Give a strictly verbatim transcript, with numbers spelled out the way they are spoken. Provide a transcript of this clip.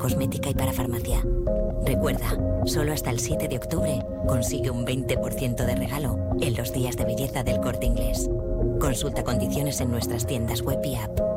cosmética y para farmacia. Recuerda, solo hasta el siete de octubre consigue un veinte por ciento de regalo en los días de belleza del Corte Inglés. Consulta condiciones en nuestras tiendas web y app.